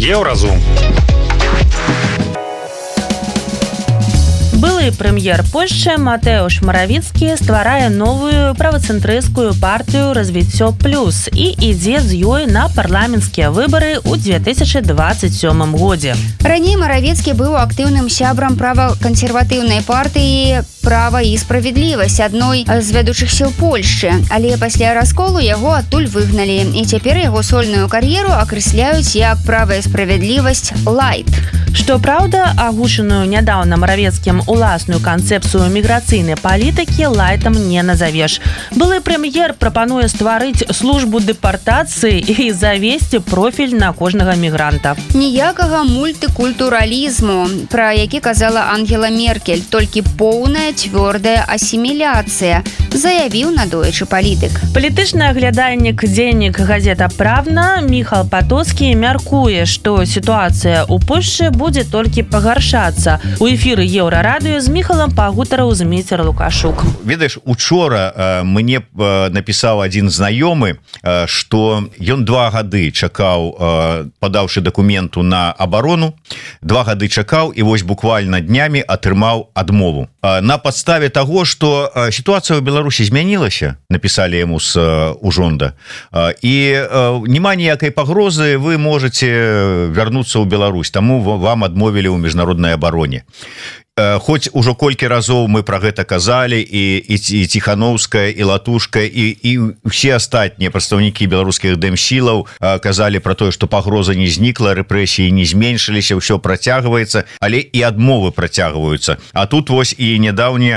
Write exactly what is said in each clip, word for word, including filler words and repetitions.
Еўразум. Былы прэм'ер Польшчы Матэуш Маравіцкі стварае новую правацэнтрысцкую партыю «Развіццё плюс» і ідзе з ёй на парламенцкія выбары ў две тысячы двадцать сёмым годзе. Раней Маравіцкі быў актыўным сябрам правакансерватыўнай партыі «Права і справядлівасць», адной з вядучых сіл Польшчы, але пасля расколу яго адтуль выгналі, і цяпер яго сольную кар'еру акрэсляюць як «Права і справядлівасць лайт». Што праўда, агучаную нядаўна Маравецкім уласную канцэпцыю міграцыйнай палітыкі лайтам не назавеш. Былы прэм'ер прапануе стварыць службу дэпартацыі і завесці профіль на кожнага мігранта. Ніякага мультыкультуралізму, пра які казала Ангела Меркель, толькі поўная цвёрдая асіміляцыя, заявіў надоечы палітык. Палітычны аглядальнік дзеннік газета «Правна» Міхал Патоцкі мяркуе, што сітуацыя ў Польшчы будзе толькі пагаршацца. У эфіры Еўрарадыё з Міхалам пагутарыў Зміцер Лукашук. Ведаеш, учора мне напісаў адзін знаёмы, што ён два гады чакаў, падаўшы дакументу на абарону, два гады чакаў і вось буквально днямі атрымаў адмову. На падставе таго, што сітуацыя ў Беларусі змянілася, напісалі яму з ужонда, і няма ніякай пагрозы, вы можете вярнуцца ў Беларусь, таму вам адмовілі ў міжнароднай абароне. Хоць ужо колькі разоў мы пра гэта казалі, і, і, і Ціхановская, і Латушка, і, і ўсе астатнія прадстаўнікі беларускіх дэмсілаў казалі пра тое, што пагроза не знікла, рэпрэсіі не зменшыліся, ўсё працягваецца, але і адмовы працягваюцца. А тут вось і нядаўнія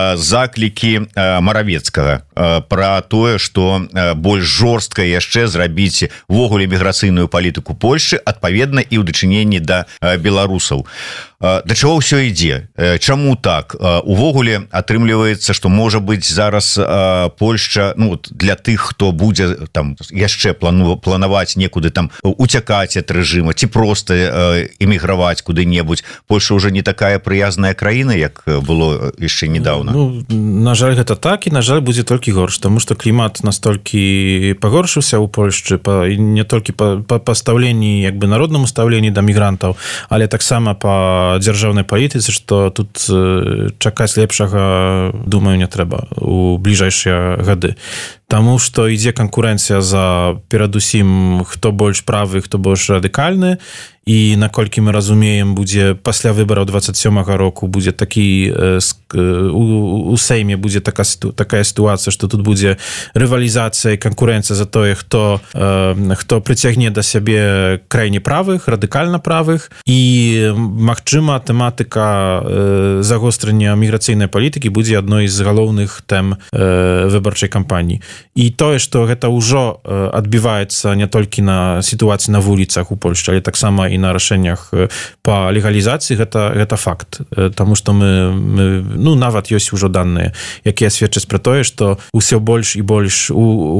заклікі Маравецкага пра тое, што больш жорстка яшчэ зрабіць увогуле міграцыйную палітыку Польшчы, адпаведна і ў дачыненні да беларусаў. Да чаго ўсё ідзе? Чаму так? Увогуле атрымліваецца, што можа быць зараз Польшча, ну для тых, хто будзе там яшчэ плану планаваць некуды там уцякаць ад рэжыма ці проста эміграваць куды-небудзь, Польша ўжо не такая прыязная краіна, як было яшчэ недавно. Ну, на жаль, гэта так, і на жаль, будзе толькі горш, таму што клімат настолькі пагоршыўся ў Польшчы, па, не толькі па, па пастаўленні як бы народнаму стаўленні да мігрантаў, але таксама па дзяржаўнай палітыцы, што тут чакаць лепшага, думаю, не трэба у бліжэйшыя гады. Таму што ідзе канкурэнцыя за перадусім хто больш правы, хто больш радыкальны, і наколькі мы разумеем, будзе пасля выбараў двадцать сёмага року будзе такі у, у Сейме будзе така, такая сітуацыя, што тут будзе рывалізацыя і канкурэнцыя за тое, хто, хто прыцягне да сябе крайне правых, радыкальна правых, і магчыма тэматыка загострання міграцыйнай палітыкі будзе адной з галоўных тэм выбарчай кампаніі. І тое, што гэта ўжо адбіваецца не толькі на сітуацыі на вуліцах у Польшчы, але таксама і на рашэннях па легалізацыі, гэта, гэта факт. Таму што мы, мы ну, нават ёсць ужо даныя, якія сведчаць пра тое, што ўсё больш і больш у